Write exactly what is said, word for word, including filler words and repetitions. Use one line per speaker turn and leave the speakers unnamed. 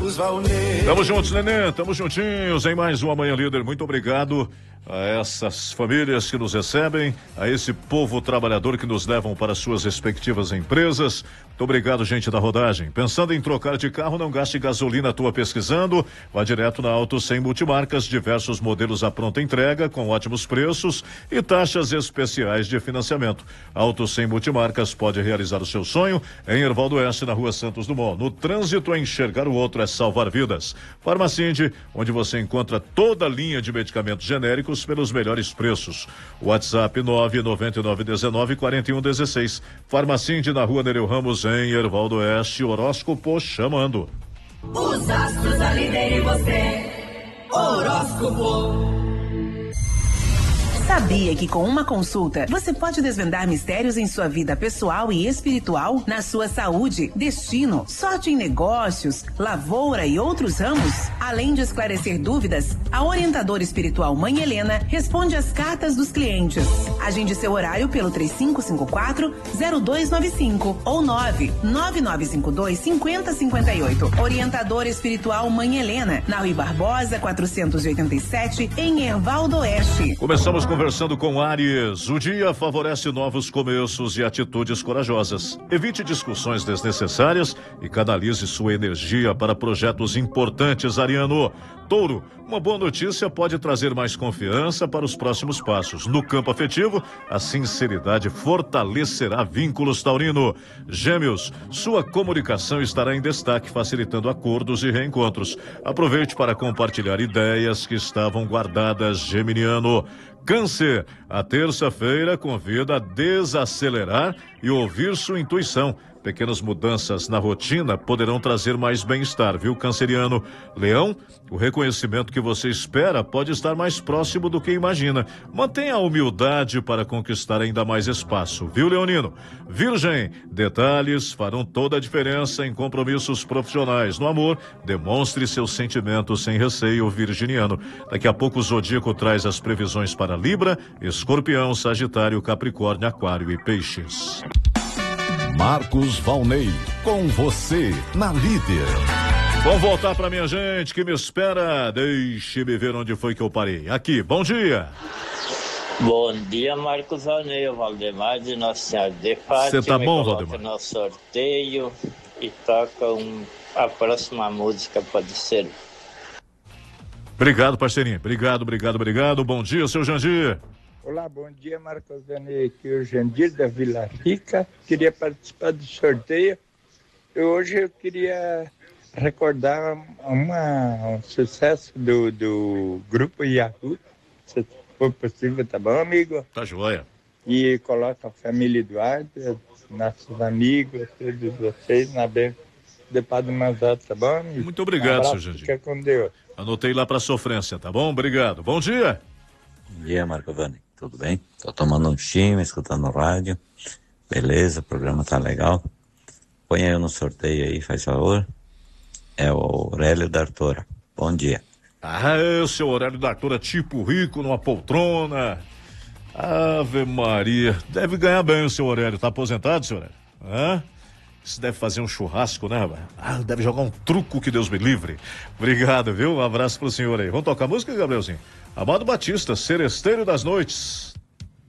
Marcos Valnei.
Tamo juntos, Nenê, tamo juntinhos em mais uma Manhã Líder. Muito obrigado a essas famílias que nos recebem, a esse povo trabalhador que nos levam para suas respectivas empresas. Muito obrigado, gente da rodagem. Pensando em trocar de carro, não gaste gasolina à toa pesquisando. Vá direto na Auto cem Multimarcas, diversos modelos à pronta entrega, com ótimos preços e taxas especiais de financiamento. Auto cem Multimarcas pode realizar o seu sonho em Hervaldo Oeste, na Rua Santos Dumont. No trânsito, enxergar o outro é salvar vidas. Farmacinde, onde você encontra toda a linha de medicamentos genéricos pelos melhores preços. WhatsApp nove nove nove um nove quatro um um seis. Farmacinde, na Rua Nereu Ramos, em Hervaldo Oeste. Horóscopo chamando.
Os astros da líder e você. Horóscopo.
Sabia que com uma consulta você pode desvendar mistérios em sua vida pessoal e espiritual, na sua saúde, destino, sorte em negócios, lavoura e outros ramos? Além de esclarecer dúvidas, a orientadora espiritual Mãe Helena responde às cartas dos clientes. Agende seu horário pelo três cinco cinco quatro, zero dois nove cinco ou nove nove nove cinco dois, cinco zero cinco oito. Orientadora espiritual Mãe Helena, na Rui Barbosa, quatrocentos e oitenta e sete, em Hervaldo Oeste.
Começamos com Conversando com Áries, o dia favorece novos começos e atitudes corajosas. Evite discussões desnecessárias e canalize sua energia para projetos importantes, Ariano. Touro, uma boa notícia pode trazer mais confiança para os próximos passos. No campo afetivo, a sinceridade fortalecerá vínculos, Taurino. Gêmeos, sua comunicação estará em destaque, facilitando acordos e reencontros. Aproveite para compartilhar ideias que estavam guardadas, Geminiano. Câncer, a terça-feira convida a desacelerar e ouvir sua intuição. Pequenas mudanças na rotina poderão trazer mais bem-estar, viu, canceriano? Leão, o reconhecimento que você espera pode estar mais próximo do que imagina. Mantenha a humildade para conquistar ainda mais espaço, viu, leonino? Virgem, detalhes farão toda a diferença em compromissos profissionais. No amor, demonstre seus sentimentos sem receio, virginiano. Daqui a pouco o Zodíaco traz as previsões para Libra, Escorpião, Sagitário, Capricórnio, Aquário e Peixes.
Marcos Valnei, com você na Líder.
Vamos voltar para minha gente que me espera. Deixe-me ver onde foi que eu parei. Aqui, bom dia.
Bom dia, Marcos Valnei, o Valdemar de Nossa Senhora de Fátima.
Você tá bom,
coloca
Valdemar?
no sorteio e toca um, a próxima música, pode ser.
Obrigado, parceirinho. Obrigado, obrigado, obrigado. Bom dia, seu Jandir.
Olá, bom dia, Marcos Valnei, aqui é o Jandir da Vila Rica, queria participar do sorteio. E hoje eu queria recordar uma, um sucesso do, do grupo Yahoo, se for possível, tá bom, amigo?
Tá joia.
E coloca a família Eduardo, nossos amigos, todos vocês, na bênção de Padre Mazzato, tá bom, amigo?
Muito obrigado,
um
seu
abraço,
Jandir.
fica com Deus.
Anotei lá pra sofrência, tá bom? Obrigado. Bom dia.
Bom dia, Marcos Valnei. Tudo bem? Tô tomando um chima, escutando rádio. Beleza, o programa tá legal. Põe eu no sorteio aí, faz favor. É o Aurélio da Artora. Bom dia.
Ah, é, seu Aurélio da Artora, tipo rico numa poltrona. Ave Maria. Deve ganhar bem o seu Aurélio. Tá aposentado, seu Aurélio? Hã? Você deve fazer um churrasco, né, rapaz? Ah, deve jogar um truco, que Deus me livre. Obrigado, viu? Um abraço pro senhor aí. Vamos tocar música, Gabrielzinho? Amado Batista, Seresteiro das Noites.